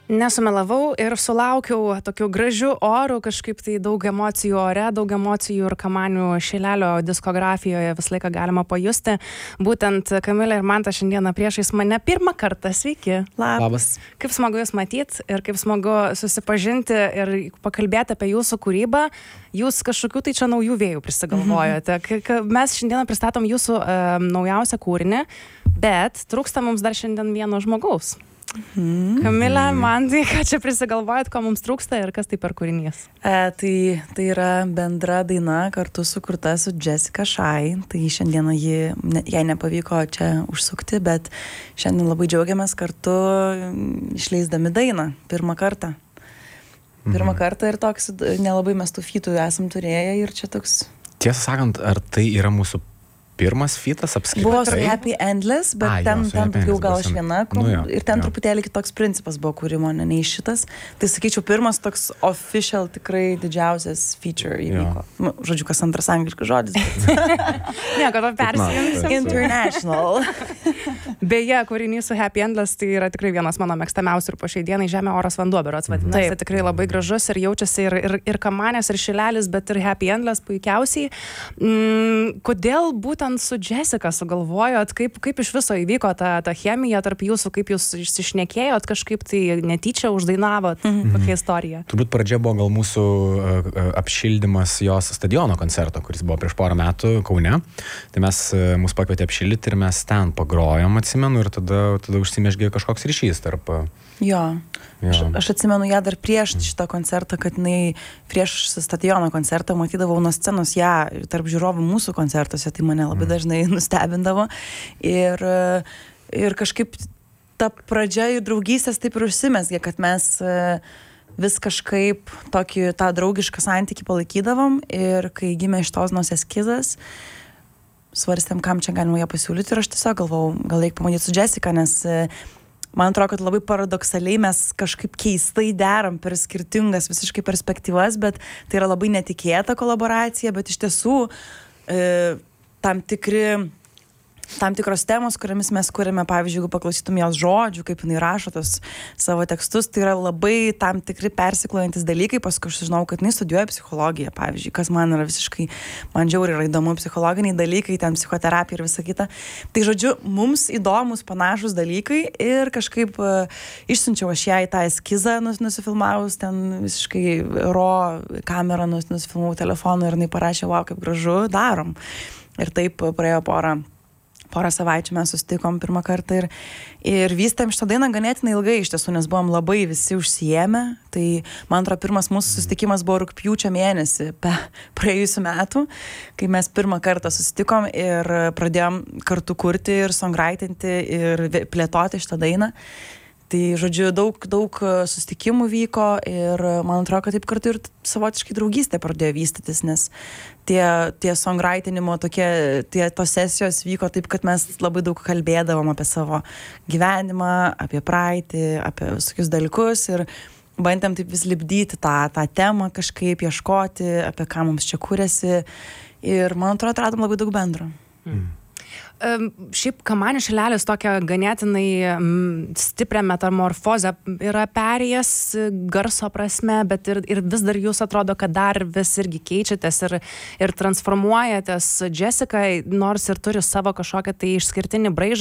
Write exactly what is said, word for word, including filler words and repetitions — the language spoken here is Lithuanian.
Nesumelavau ir sulaukiau tokių gražių orų, kažkaip tai daug emocijų ore, daug emocijų ir Kamanių Šilelio diskografijoje visą laiką galima pajusti. Būtent Kamilė ir Mantas šiandieną priešais mane pirmą kartą. Sveiki. Labas. Labas. Kaip smagu jūs matyti ir kaip smagu susipažinti ir pakalbėti apie jūsų kūrybą. Jūs kažkokių tai čia naujų vėjų prisigalvojote. Mhm. Mes šiandieną pristatom jūsų um, naujausią kūrinį, bet trūksta mums dar šiandien vieno žmogaus. Mhm. Kamilė, Mantai, ką čia prisigalvojat, ko mums trūksta ir kas tai per kūrinys? E, tai, tai yra bendra daina kartu sukurta su Jessica Shy. Tai šiandieną ji, ne, jai nepavyko čia užsukti, bet šiandien labai džiaugiamės kartu išleisdami dainą pirmą kartą. Pirmą mhm. kartą ir toks nelabai mes tų fytų esam turėję ir čia toks... Tiesą sakant, ar tai yra mūsų pirmas fitas apskritai? Buvo su Happy Endless, bet A, ten, jo, ten daugiau gal aš sen... viena, nu, jo, ir ten jo. truputėlį kitoks principas buvo kūrimo, ne, nei šitas. Tai sakyčiau, pirmas toks official, tikrai didžiausias feature įvyko. Nu, žodžiu, kas antras angliškas žodis. Ne, kad to persijungsim. International. Beje, kūrinys su Happy Endless tai yra tikrai vienas mano mėgstamiausių ir po šiai dienai Žemė, oras, vanduo berods vadinasi. Tai tikrai labai gražus ir jaučiasi ir, ir, ir Kamanės, ir Šilelis, bet ir Happy Endless puikiausiai. Mm, kodėl būtent su Jessica sugalvojot, kaip, kaip iš viso įvyko ta, ta chemija tarp jūsų, kaip jūs išsišnekėjot, kažkaip tai netyčia uždainavot, mm-hmm. kokia istorija? Turbūt pradžia buvo gal mūsų uh, apšildymas jos stadiono koncerto, kuris buvo prieš porą metų Kaune. Tai mes uh, mus pakvietė apšildyti ir mes ten pagrojom, atsimenu, ir tada, tada užsimežgė kažkoks ryšys tarp... Jo. jo. Aš, aš atsimenu ją dar prieš šitą koncertą, kad jinai prieš stadiono koncertą matydavau nuo scenos ją tarp žiūrovų mūsų koncertuose, tai mane labai dažnai nustebindavo. Ir, ir kažkaip ta pradžia jų draugystės taip ir užsimezgė, kad mes vis kažkaip tokį tą draugišką santykį palaikydavom ir kai gimė Štoznos eskizas, svarstėm, kam čia galima ją pasiūlyti ir aš tiesiog galvau, gal reikia pamatyti su Jessica, nes man atrodo, kad labai paradoksaliai mes kažkaip keistai deram per skirtingas visiškai perspektyvas, bet tai yra labai netikėta kolaboracija, bet iš tiesų e, tam tikri tam tikros temos, kuriamis mes kuriame, pavyzdžiui, jeigu paklausytum jos žodžių, kaip jinai rašo tos savo tekstus, tai yra labai tam tikri persiklojantis dalykai, paskui aš sužinau, kad jinai studijuoja psichologiją, pavyzdžiui, kas man yra visiškai, man žiauriai yra įdomu, psichologiniai dalykai, ten psichoterapija ir visa kita. Tai žodžiu, mums įdomus panašus dalykai ir kažkaip uh, išsiunčiau aš ją į tą eskizą nus, nusifilmavus, ten visiškai ro kamerą nus, nusifilmavau telefonu ir jinai parašė, wow, kaip gražu, darom. Ir taip praėjo porą porą savaičių mes susitikom pirmą kartą ir, ir vystėm šitą dainą ganėtinai ilgai iš tiesų, nes buvom labai visi užsiėmę. Tai, man atrodo, pirmas mūsų susitikimas buvo rugpjūčio mėnesį pe praėjusių metų, kai mes pirmą kartą susitikom ir pradėjom kartu kurti ir songwritinti ir plėtoti šitą dainą. Tai, žodžiu, daug, daug susitikimų vyko ir man atrodo, kad taip kartu ir savotiškai draugystė pradėjo vystytis, nes tie, tie songwritinimo tokie, tie tos sesijos vyko taip, kad mes labai daug kalbėdavom apie savo gyvenimą, apie praeitį, apie visokius dalykus ir bandėm taip vis lipdyti tą, tą temą kažkaip, ieškoti, apie ką mums čia kūrėsi ir man atrodo, atradom labai daug bendro. Mm. Um, šiaip Kamanių Šilelis tokią ganėtinai um, stiprią metamorfozę yra perėjęs garso prasme, bet ir, ir vis dar jūs atrodo, kad dar vis irgi keičiatės ir, ir transformuojatės. Jessica, nors ir turi savo kažkokią tai išskirtinį braižą,